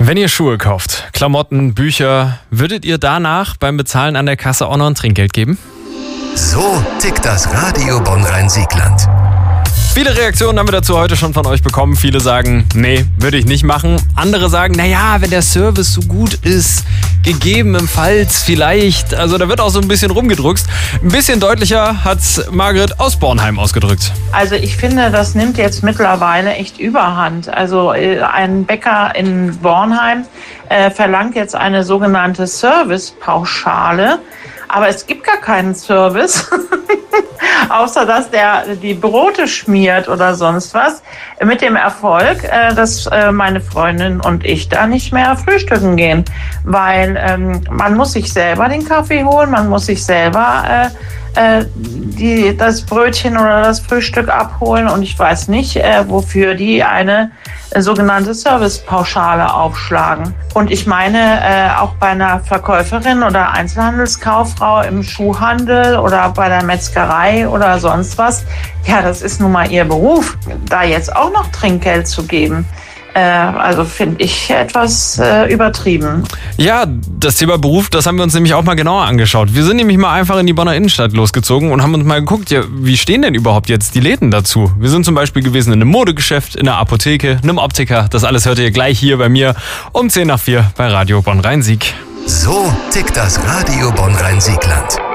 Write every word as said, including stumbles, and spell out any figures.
Wenn ihr Schuhe kauft, Klamotten, Bücher, würdet ihr danach beim Bezahlen an der Kasse auch noch ein Trinkgeld geben? So tickt das Radio Bonn-Rhein-Siegland. Viele Reaktionen haben wir dazu heute schon von euch bekommen. Viele sagen, nee, würde ich nicht machen. Andere sagen, naja, wenn der Service so gut ist, gegebenenfalls vielleicht. Also da wird auch so ein bisschen rumgedruckst. Ein bisschen deutlicher hat's Margret aus Bornheim ausgedrückt. Also ich finde, das nimmt jetzt mittlerweile echt Überhand. Also ein Bäcker in Bornheim äh, verlangt jetzt eine sogenannte Servicepauschale. Aber es gibt gar keinen Service, außer dass der die Brote schmiert oder sonst was. Mit dem Erfolg, äh, dass äh, meine Freundin und ich da nicht mehr frühstücken gehen. Weil ähm, man muss sich selber den Kaffee holen, man muss sich selber äh, äh, die, das Brötchen oder das Frühstück abholen. Und ich weiß nicht, äh, wofür die eine äh, sogenannte Servicepauschale aufschlagen. Und ich meine, äh, auch bei einer Verkäuferin oder Einzelhandelskauffrau im Schuhhandel oder bei der Metzgerei oder sonst was, ja, das ist nun mal ihr Beruf, da jetzt auch noch Trinkgeld zu geben. Äh, also finde ich etwas äh, übertrieben. Ja, das Thema Beruf, das haben wir uns nämlich auch mal genauer angeschaut. Wir sind nämlich mal einfach in die Bonner Innenstadt losgezogen und haben uns mal geguckt, ja, wie stehen denn überhaupt jetzt die Läden dazu? Wir sind zum Beispiel gewesen in einem Modegeschäft, in einer Apotheke, einem Optiker. Das alles hört ihr gleich hier bei mir um zehn nach vier bei Radio Bonn-Rhein-Sieg. So tickt das Radio Bonn-Rhein-Siegland.